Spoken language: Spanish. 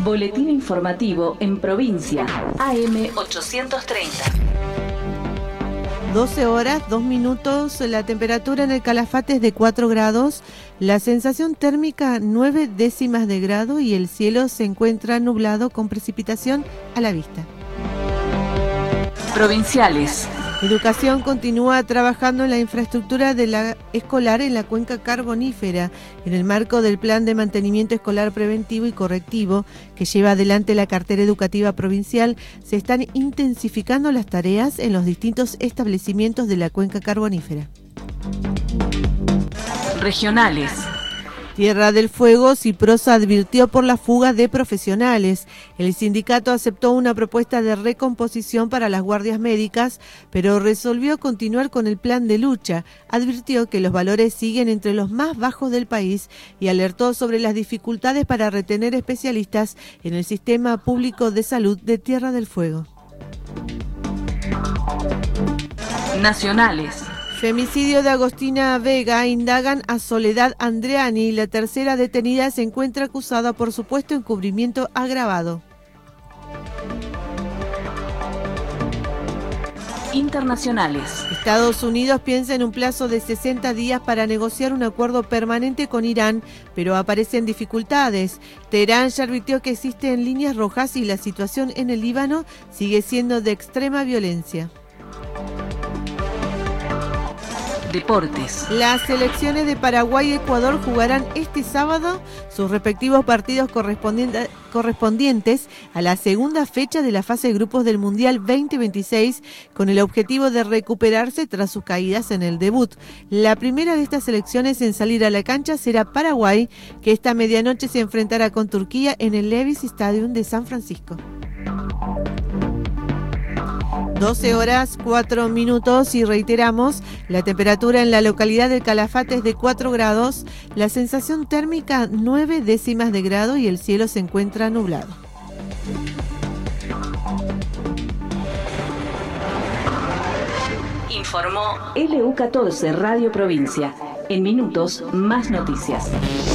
Boletín informativo en provincia. AM 830. 12 horas, 2 minutos, la temperatura en el Calafate es de 4 grados, la sensación térmica 9 décimas de grado y el cielo se encuentra nublado con precipitación a la vista. Provinciales. Educación continúa trabajando en la infraestructura de la escolar en la cuenca carbonífera, en el marco del Plan de Mantenimiento Escolar Preventivo y Correctivo que lleva adelante la cartera educativa provincial. Se están intensificando las tareas en los distintos establecimientos de la cuenca carbonífera. Regionales. Tierra del Fuego, Ciprosa advirtió por la fuga de profesionales. El sindicato aceptó una propuesta de recomposición para las guardias médicas, pero resolvió continuar con el plan de lucha. Advirtió que los valores siguen entre los más bajos del país y alertó sobre las dificultades para retener especialistas en el sistema público de salud de Tierra del Fuego. Nacionales. Femicidio de Agostina Vega, indagan a Soledad Andreani. La tercera detenida se encuentra acusada por supuesto encubrimiento agravado. Internacionales. Estados Unidos piensa en un plazo de 60 días para negociar un acuerdo permanente con Irán, pero aparecen dificultades. Teherán ya advirtió que existen líneas rojas y la situación en el Líbano sigue siendo de extrema violencia. Deportes. Las selecciones de Paraguay y Ecuador jugarán este sábado sus respectivos partidos correspondientes a la segunda fecha de la fase de grupos del Mundial 2026 con el objetivo de recuperarse tras sus caídas en el debut. La primera de estas selecciones en salir a la cancha será Paraguay, que esta medianoche se enfrentará con Turquía en el Levi's Stadium de San Francisco. 12 horas, 4 minutos y reiteramos, la temperatura en la localidad del Calafate es de 4 grados, la sensación térmica 9 décimas de grado y el cielo se encuentra nublado. Informó LU14 Radio Provincia. En minutos, más noticias.